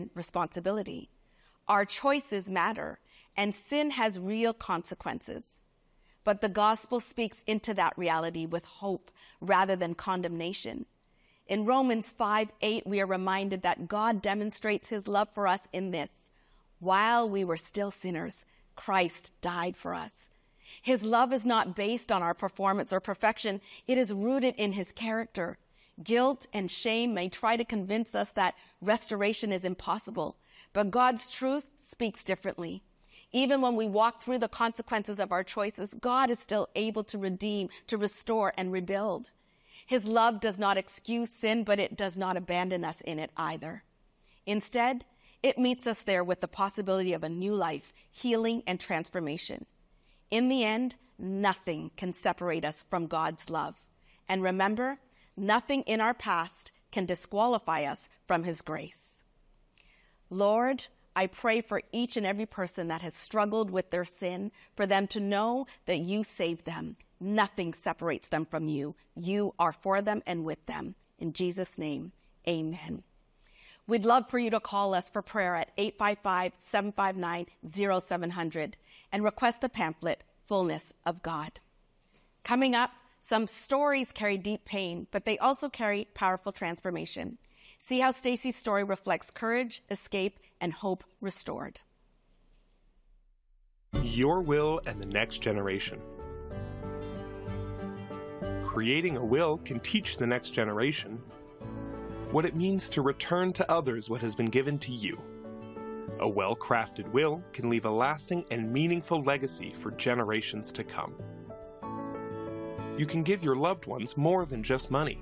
responsibility. Our choices matter, and sin has real consequences. But the gospel speaks into that reality with hope rather than condemnation. In Romans 5:8, we are reminded that God demonstrates his love for us in this: while we were still sinners, Christ died for us. His love is not based on our performance or perfection. It is rooted in his character. Guilt and shame may try to convince us that restoration is impossible, but God's truth speaks differently. Even when we walk through the consequences of our choices, God is still able to redeem, to restore, and rebuild. His love does not excuse sin, but it does not abandon us in it either. Instead, it meets us there with the possibility of a new life, healing, and transformation. In the end, nothing can separate us from God's love. And remember, nothing in our past can disqualify us from his grace. Lord, I pray for each and every person that has struggled with their sin, for them to know that you saved them. Nothing separates them from you. You are for them and with them. In Jesus' name, amen. We'd love for you to call us for prayer at 855-759-0700 and request the pamphlet, Fullness of God. Coming up, some stories carry deep pain, but they also carry powerful transformation. See how Stacy's story reflects courage, escape, and hope restored. Your will and the next generation. Creating a will can teach the next generation what it means to return to others what has been given to you. A well-crafted will can leave a lasting and meaningful legacy for generations to come. You can give your loved ones more than just money.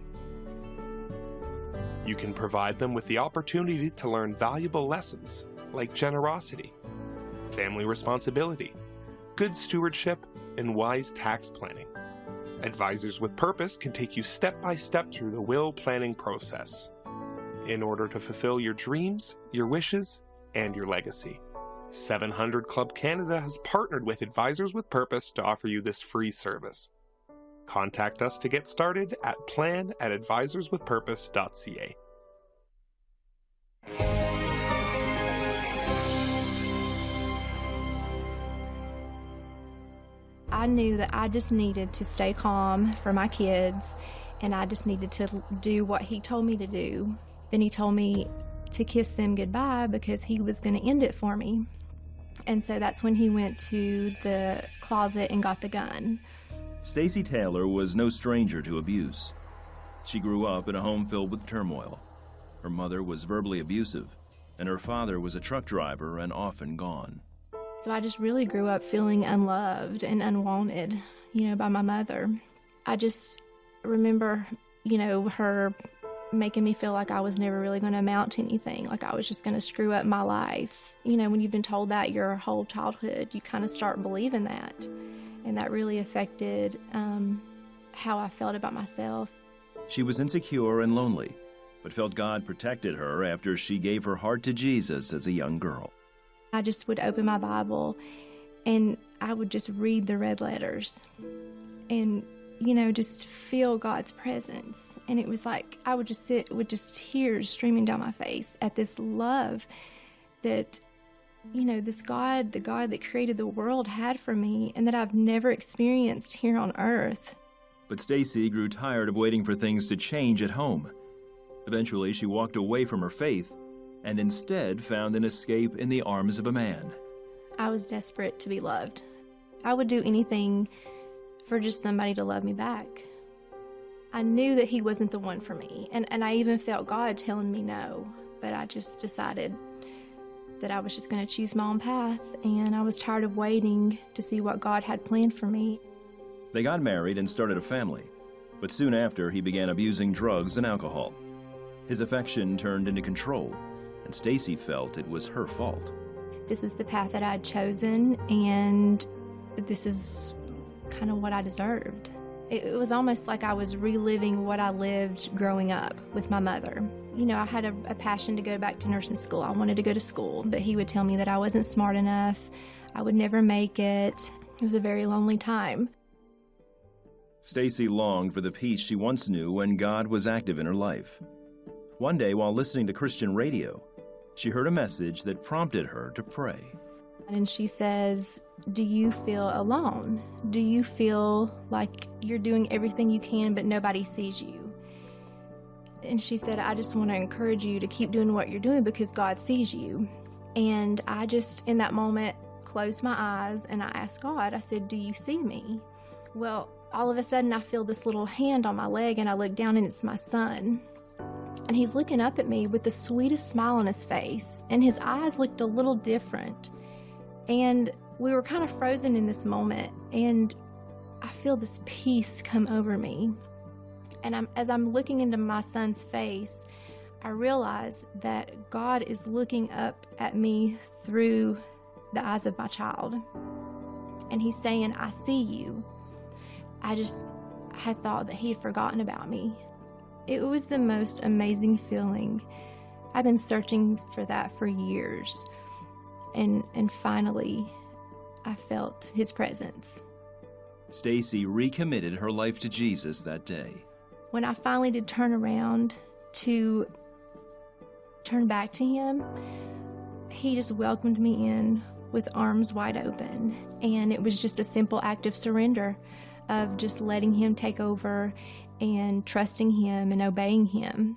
You can provide them with the opportunity to learn valuable lessons like generosity, family responsibility, good stewardship, and wise tax planning. Advisors with Purpose can take you step by step through the will planning process in order to fulfill your dreams, your wishes, and your legacy. 700 Club Canada has partnered with Advisors with Purpose to offer you this free service. Contact us to get started at plan@advisorswithpurpose.ca. I knew that I just needed to stay calm for my kids, and I just needed to do what he told me to do. Then he told me to kiss them goodbye because he was going to end it for me. And so that's when he went to the closet and got the gun. Stacy Taylor was no stranger to abuse. She grew up in a home filled with turmoil. Her mother was verbally abusive, and her father was a truck driver and often gone. So I just really grew up feeling unloved and unwanted, by my mother. I just remember, her making me feel like I was never really going to amount to anything, like I was just going to screw up my life. When you've been told that your whole childhood, you kind of start believing that. And that really affected how I felt about myself. She was insecure and lonely, but felt God protected her after she gave her heart to Jesus as a young girl. I just would open my Bible and I would just read the red letters and, just feel God's presence. And it was like I would just sit with just tears streaming down my face at this love that, this God, the God that created the world, had for me and that I've never experienced here on earth. But Stacy grew tired of waiting for things to change at home. Eventually, she walked away from her faith and instead found an escape in the arms of a man. I was desperate to be loved. I would do anything for just somebody to love me back. I knew that he wasn't the one for me, and I even felt God telling me no, but I just decided that I was just going to choose my own path, and I was tired of waiting to see what God had planned for me. They got married and started a family, but soon after he began abusing drugs and alcohol. His affection turned into control, and Stacy felt it was her fault. This was the path that I'd chosen, and this is kind of what I deserved. It was almost like I was reliving what I lived growing up with my mother. I had a passion to go back to nursing school. I wanted to go to school, but he would tell me that I wasn't smart enough. I would never make it. It was a very lonely time. Stacy longed for the peace she once knew when God was active in her life. One day, while listening to Christian radio, she heard a message that prompted her to pray. And she says, "Do you feel alone? Do you feel like you're doing everything you can but nobody sees you?" And she said, "I just want to encourage you to keep doing what you're doing because God sees you." And I just, in that moment, closed my eyes and I asked God, I said, "Do you see me?" Well, all of a sudden I feel this little hand on my leg and I look down and it's my son. And he's looking up at me with the sweetest smile on his face, and his eyes looked a little different. And we were kind of frozen in this moment, and I feel this peace come over me. And as I'm looking into my son's face, I realize that God is looking up at me through the eyes of my child. And he's saying, "I see you." I had thought that he had forgotten about me. It was the most amazing feeling. I've been searching for that for years. And finally, I felt his presence. Stacy recommitted her life to Jesus that day. When I finally did turn around to turn back to him, he just welcomed me in with arms wide open. And it was just a simple act of surrender, of just letting him take over and trusting him and obeying him.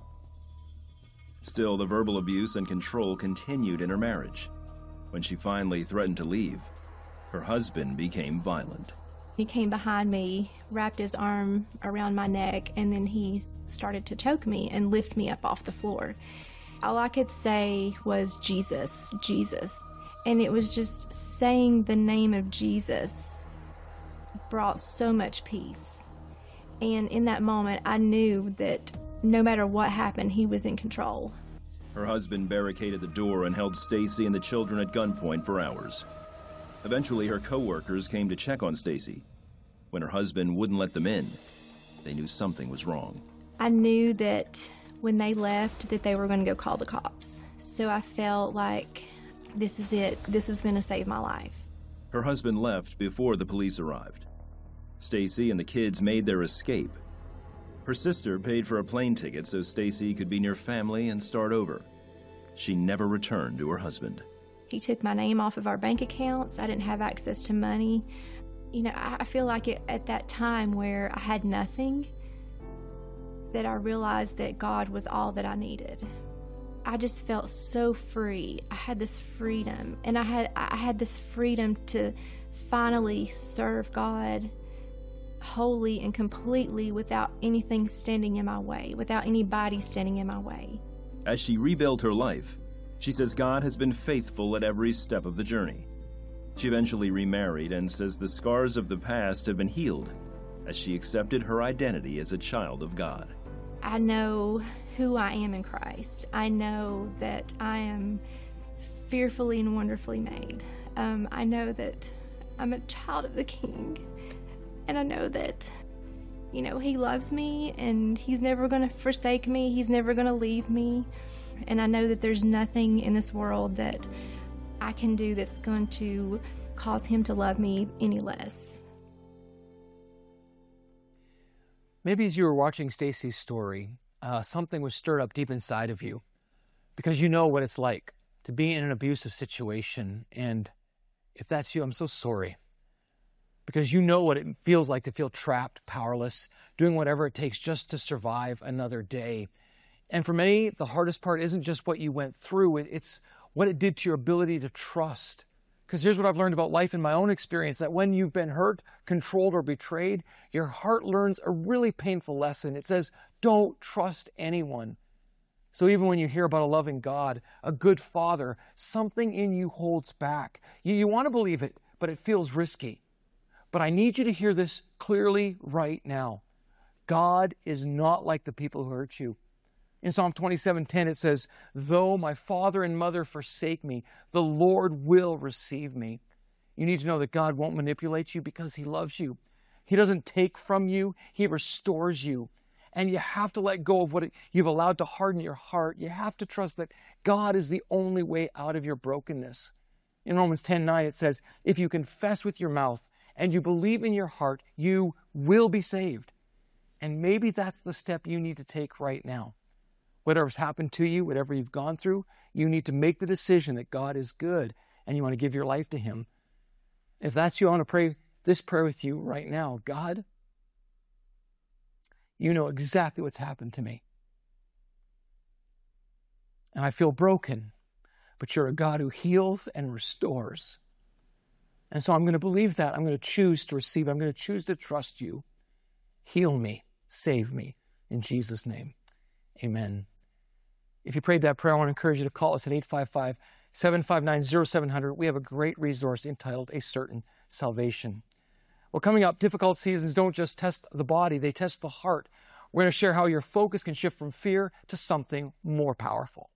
Still, the verbal abuse and control continued in her marriage. When she finally threatened to leave, her husband became violent. He came behind me, wrapped his arm around my neck, and then he started to choke me and lift me up off the floor. All I could say was, "Jesus, Jesus." And it was just saying the name of Jesus brought so much peace. And in that moment, I knew that no matter what happened, he was in control. Her husband barricaded the door and held Stacy and the children at gunpoint for hours. Eventually, her co-workers came to check on Stacy. When her husband wouldn't let them in, they knew something was wrong. I knew that when they left, that they were going to go call the cops. So I felt like this is it. This was going to save my life. Her husband left before the police arrived. Stacy and the kids made their escape. Her sister paid for a plane ticket so Stacy could be near family and start over. She never returned to her husband. He took my name off of our bank accounts. I didn't have access to money. You know, I feel like at that time where I had nothing, that I realized that God was all that I needed. I just felt so free. I had this freedom, and I had this freedom to finally serve God wholly and completely without anything standing in my way, without anybody standing in my way. As she rebuilt her life, she says God has been faithful at every step of the journey. She eventually remarried and says the scars of the past have been healed as she accepted her identity as a child of God. I know who I am in Christ. I know that I am fearfully and wonderfully made. I know that I'm a child of the King. And I know that, you know, he loves me and he's never going to forsake me. He's never going to leave me. And I know that there's nothing in this world that I can do that's going to cause him to love me any less. Maybe as you were watching Stacy's story, something was stirred up deep inside of you because you know what it's like to be in an abusive situation. And if that's you, I'm so sorry. Because you know what it feels like to feel trapped, powerless, doing whatever it takes just to survive another day. And for many, the hardest part isn't just what you went through, it's what it did to your ability to trust. Because here's what I've learned about life in my own experience, that when you've been hurt, controlled, or betrayed, your heart learns a really painful lesson. It says, don't trust anyone. So even when you hear about a loving God, a good father, something in you holds back. You want to believe it, but it feels risky. But I need you to hear this clearly right now. God is not like the people who hurt you. In Psalm 27:10, it says, though my father and mother forsake me, the Lord will receive me. You need to know that God won't manipulate you because he loves you. He doesn't take from you. He restores you. And you have to let go of what you've allowed to harden your heart. You have to trust that God is the only way out of your brokenness. In Romans 10:9, it says, if you confess with your mouth and you believe in your heart, you will be saved. And maybe that's the step you need to take right now. whatever's happened to you, whatever you've gone through, you need to make the decision that God is good and you want to give your life to Him. If that's you, I want to pray this prayer with you right now. God, you know exactly what's happened to me. And I feel broken, but you're a God who heals and restores. And so I'm going to believe that. I'm going to choose to receive it. I'm going to choose to trust you. Heal me, save me, in Jesus' name. Amen. If you prayed that prayer, I want to encourage you to call us at 855-759-0700. We have a great resource entitled A Certain Salvation. Well, coming up, difficult seasons don't just test the body, they test the heart. We're going to share how your focus can shift from fear to something more powerful.